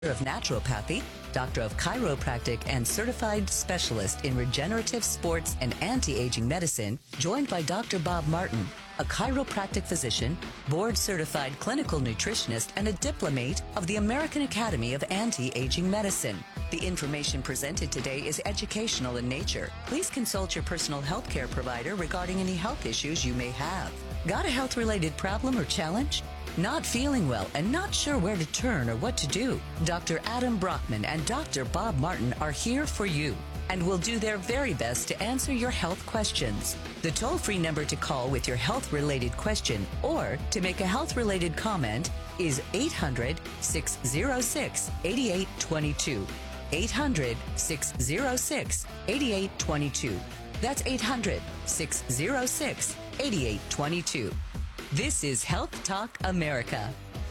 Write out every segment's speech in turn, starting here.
of naturopathy, doctor of chiropractic, and certified specialist in regenerative sports and anti-aging medicine, joined by Dr. Bob Martin, a chiropractic physician, board-certified clinical nutritionist, and a diplomate of the American Academy of Anti-Aging Medicine. The information presented today is educational in nature. Please consult your personal health care provider regarding any health issues you may have. Got a health-related problem or challenge? Not feeling well and not sure where to turn or what to do? Dr. Adam Brockman and Dr. Bob Martin are here for you and will do their very best to answer your health questions. The toll-free number to call with your health-related question or to make a health-related comment is 800-606-8822. 800-606-8822. That's 800-606-8822. This is Health Talk America.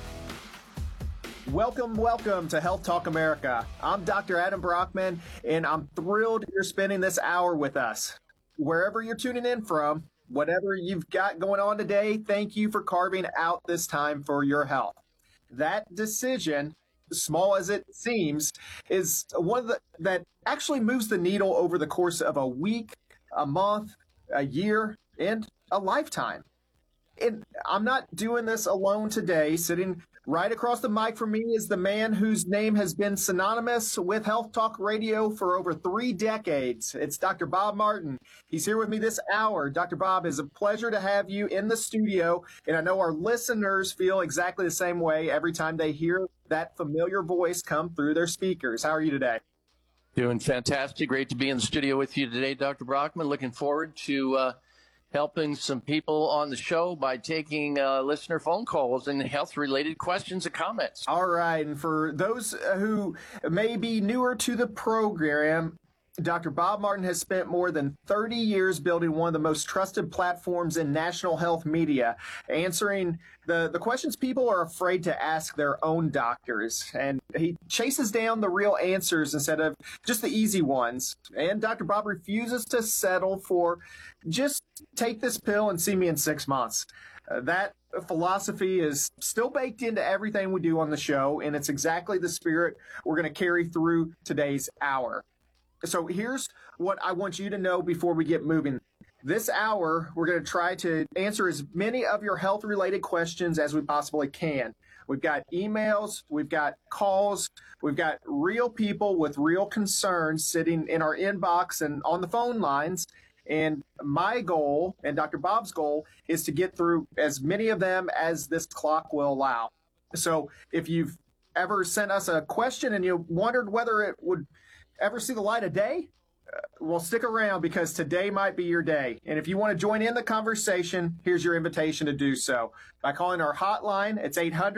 Welcome to Health Talk America. I'm Dr. Adam Brockman, and I'm thrilled you're spending this hour with us. Wherever you're tuning in from, whatever you've got going on today, thank you for carving out this time for your health. That decision, small as it seems, is one that actually moves the needle over the course of a week, a month, a year, and a lifetime. And I'm not doing this alone today. Sitting right across the mic from me is the man whose name has been synonymous with Health Talk Radio for over 3 decades. It's Dr. Bob Martin. He's here with me this hour. Dr. Bob, it's a pleasure to have you in the studio. And I know our listeners feel exactly the same way every time they hear that familiar voice come through their speakers. How are you today? Doing fantastic. Great to be in the studio with you today, Dr. Brockman. Looking forward to helping some people on the show by taking listener phone calls and health-related questions and comments. All right. And for those who may be newer to the program, Dr. Bob Martin has spent more than 30 years building one of the most trusted platforms in national health media, answering the questions people are afraid to ask their own doctors. And he chases down the real answers instead of just the easy ones. And Dr. Bob refuses to settle for just take this pill and see me in 6 months. That philosophy is still baked into everything we do on the show, and it's exactly the spirit we're going to carry through today's hour. So here's what I want you to know before we get moving. This hour, we're going to try to answer as many of your health-related questions as we possibly can. We've got emails, we've got calls, we've got real people with real concerns sitting in our inbox and on the phone lines. And my goal, and Dr. Bob's goal, is to get through as many of them as this clock will allow. So if you've ever sent us a question and you wondered whether it would ever see the light of day, well, stick around because today might be your day. And if you want to join in the conversation, here's your invitation to do so. By calling our hotline, it's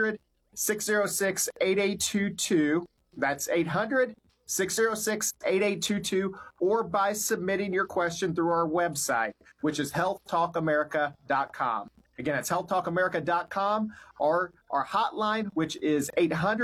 800-606-8822. That's 800-606-8822, or by submitting your question through our website, which is healthtalkamerica.com. Again, it's healthtalkamerica.com, or our hotline, which is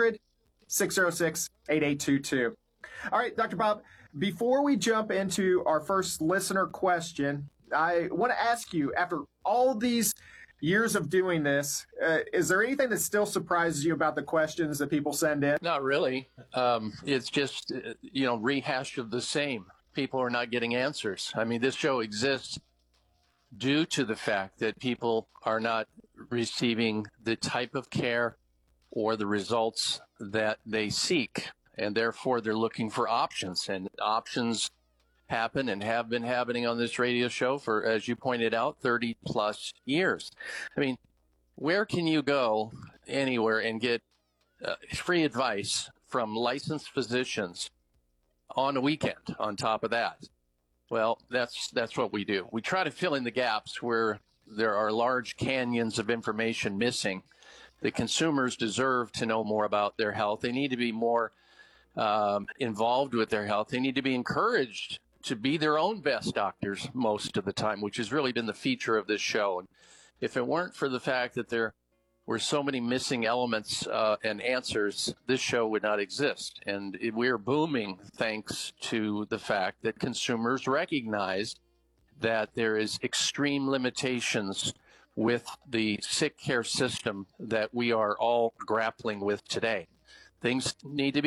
800-606-8822. All right, Dr. Bob, before we jump into our first listener question, I want to ask you, after all these years of doing this, is there anything that still surprises you about the questions that people send in? Not really. It's just, rehash of the same. People are not getting answers. I mean, this show exists due to the fact that people are not receiving the type of care or the results that they seek. And therefore, they're looking for options. And options happen and have been happening on this radio show for, as you pointed out, 30 plus years. I mean, where can you go anywhere and get free advice from licensed physicians on a weekend on top of that? Well, that's what we do. We try to fill in the gaps where there are large canyons of information missing. The consumers deserve to know more about their health. They need to be more involved with their health. They need to be encouraged to be their own best doctors most of the time, which has really been the feature of this show. And if it weren't for the fact that there were so many missing elements and answers, this show would not exist. And we're booming thanks to the fact that consumers recognize that there is extreme limitations with the sick care system that we are all grappling with today. things need to be